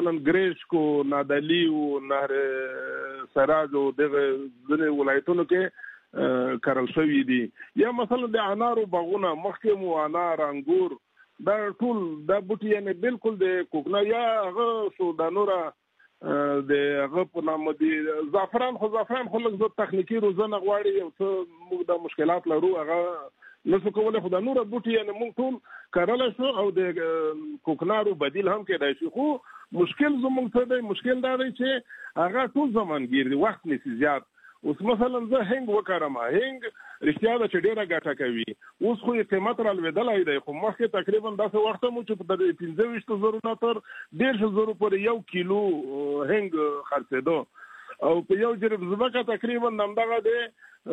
مثلا ګریشکو نادلی او نهر سراج او دغه ځینې ولایتونو کې کرل شوي دي. یا مثلا د انارو باغونه مخکې مو انار انګور دا ټول دا بوټي یعنی بالکل د کوکنار یا هغه شو د نوره د هغه په نامه دي زعفران خو لږ تخنیکي روزنه غواړي او څه موږ د مشکلات لرو هغه نسو کولی خو د نوره بوټي یعنی موږ ټول کرلی شو او د کوکنارو بدیل هم کېدای شي. خو مشکل زموږ څه دی؟ مشکل دا دی چې هغه ټول زمانګیر دی، وخت نیسي زیات. اوس مثلا زه هنګ وکړم، هنګ رښتیا ده چې ډېره ګټه کوي. اوس خو یې قیمت رالوېدلی دی، خو مخکې تقریبا داسې وخت هم و چې په 15,000 نه تر 1,000 پورې 1 کیلو هنګ خرڅېده او په یو جرب ځمکه تقریبا همدغه دی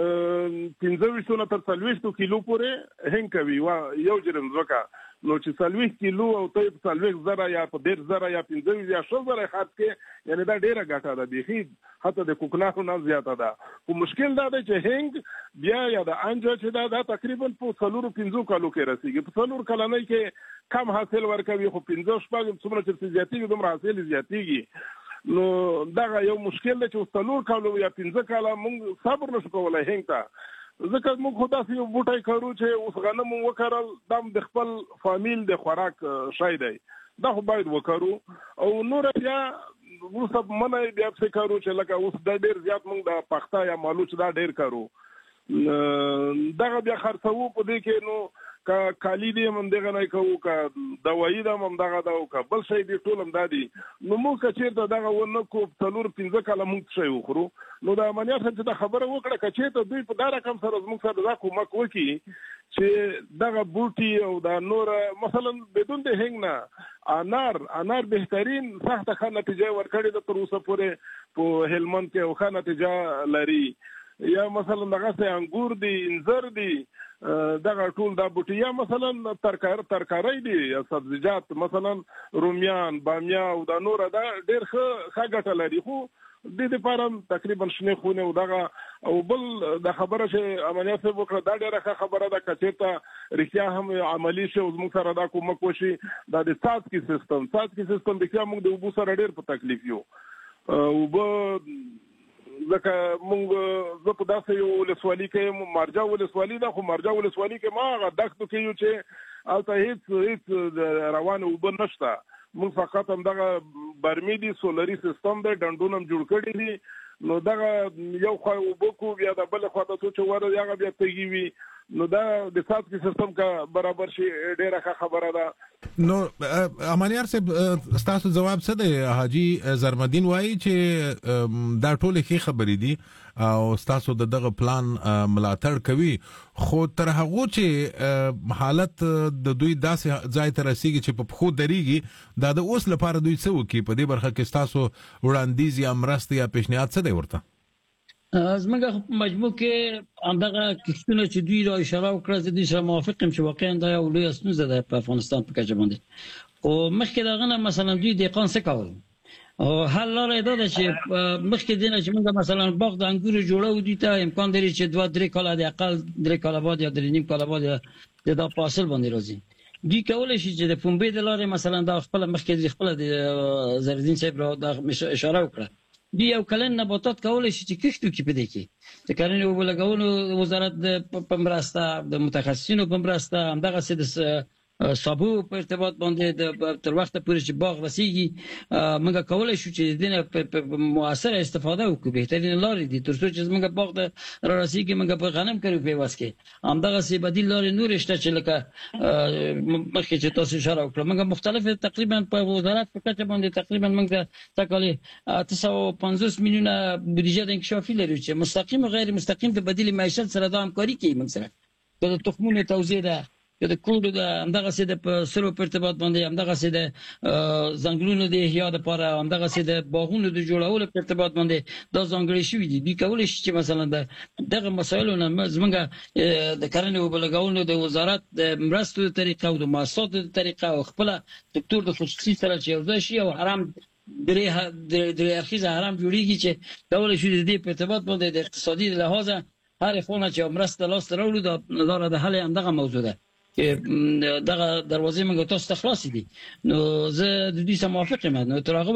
15 نه تر 40 کیلو پورې هنګ کوي یو جرب ځمکه. نو چې 40 کیلو او ته په 40,000 یا په 10,000 یا 15,000 یا 100,000 خرڅ کې یعنی دا ډېره ګټه ده، بیخي حتی د کوکنارو نه زیاته ده. خو مشکل دا دی چې هنګ بیا یا د انجا چې دا تقریبا په 4-5 کالو کې رسیږي. په 4 کلنۍ کې کم حاصل ورکوي، خو 15-16 څومره چې زیاتېږي دومره حاصل زیاتېږي. نو دغه یو مشکل دی چې 4 کالو یا 15 کاله موږ صبر نشو کولی هنګ ته. ځکه موږ خو داسې یو بوټی کرو چې اوس غنم وکرل دا د خپل فامیل د خوراک شی دی، دا خو باید وکرو. او نور بیا وروسته منه بیا پسې کرو چې لکه اوس دا ډېر زیات موږ د پخته یا مالوچ دا ډېر کرو. دغه بیا خرڅوو په دې کې نو که کالی دی هم دغه نه کوو، که دوایي ده هم همدغه ده او که بل شی دی ټول همدا دي. نو موږ که چېرته دغه ونه کړو 4-5 کاله موږ شی وخورو نو د امنیت چې دا خبره وکړه که چېرته دوی په دا رقم سره زموږ سره دا کومک وکړي چې دغه بوټي او دا نور مثلا بدون د هنګ نه انار بهترین سخته ښه نتیجه ورکړې ده تر اوسه پورې په هلمند کې او ښه نتیجه لري. یا مثلا دغسې انګور دي، انځر دي، دغه ټول دا بوټي. یا مثلا ترکارۍ دي یا سبزیجات مثلا رومیان بامیه او دا نور دا ډېر ښه ګټه لري. خو دې دپاره تقریبا شنې خونې او دغه او بل د خبره چې امنیت صاحب وکړه دا ډېره ښه خبره ده که چېرته رښتیا هم عملي شي او زموږ سره دا کومک وشي. دا د څاڅکي سیستم رښتیا موږ د اوبو سره ډېر په تکلیف یو. اوبه ځکه موږ زه په داسې یو ولسوالي کې مارجه ولسوالي ده، خو مارجه ولسوالي کې ما هغه دښتو کې یو چې هلته هېڅ روانې اوبه نشته. موږ فقط همدغه برمې دي، سولري سیستم دی، ډنډونه هم جوړ کړي دي. نو دغه یو خوا اوبه کو بیا د بلې خوا ته څو چې ور هغه بیا تږي وي. نو دا د څاڅکي سیستم که برابر شي ډېره ښه خبره ده. نو امانیار صاحب ستاسو ځواب څه دی؟ حاجي زرمدین وایي چې دا ټولې ښې خبرې دي او ستاسو دغه پلان ملاتړ کوي، خو تر هغو چې حالت د دوی داسې ځای ته رسیږي چې په پښو درېږي دا د اوس لپاره دوی څه وکړي؟ په دې برخه کې ستاسو وړاندیز یا مرسته یا پیشنهاد څه دی ورته؟ زموږ مجموع کې همدغه کښتونه چې دوی را اشاره وکړه زه دوی سره موافق یم چې واقعا دا یو لویه ستونزه ده په افغانستان په کچه باندې. خو مخکې د هغه نه مثلا دوی دهقان څه کول او حل لاره یې دا ده چې مخکې دې نه چې موږ مثلا باغ د انګورو جوړو دوی ته امکان لري چې 2-3 کاله د اقل 3 کاله بعد یا 3.5 کاله بعد د دا په حاصل باندې راځي. دوی کولی شي چې د پنبې د لارې مثلا دا خپله مخکې خپله د زرالدین صاحب را دا اشاره وکړه دوی یو کلن نباتات کولی شي چې کښتو کې په دې کې د کرنې اوبه لګولو وزارت په مرسته د متخصصینو په مرسته همدغسې د سابو په ارتباط باندې تر وخته پورې چې باغ رسیږي موږ کولی شو چې د دې نه په مؤثره استفاده وکړو. بهترین لارې دي تر څو چې زموږ باغ ته رارسیږي موږ په غنم کرو په عوض کې همدغسې بدیل لارې نورې شته چې لکه مخکې چې تاسو اشاره وکړه موږ مختلف تقریبا په وزارت په کچه باندې تقریبا موږ د کال 850 میلیونه بودیجه د انکشافي لرو چې مستقیم او غیر مستقیم د بدیل معیشت سره دا همکاري کوي موږ سره د تخمونو توزیع ده یا د کوډو د همدغسې د سرو په ارتباط باندې همدغسې د ځنګلونو د احیا دپاره همدغسې د باغونو د جوړولو په ارتباط باندې دا ځانګړي شوي دي. دوی کولی شي چې مثلا د دغه مسایلو نه زموږ د کرنې اوبه لګولو د وزارت د مرستو د طریقه او د مؤسساتو د طریقه او خپله سکتور د خصوصي سره چې یو ځای شي او حرام درې اړخیزه حرام جوړېږي چې کولی شي د دې په ارتباط باندې د اقتصادي لحاظه هرې خوا نه چې مرسته لاسته راوړو دا لاره د حل همدغه موضوع ده دغه دروازې موږ تاسو ته خلاصې دي. نو زه د دې سره موافق یم. نو تر هغه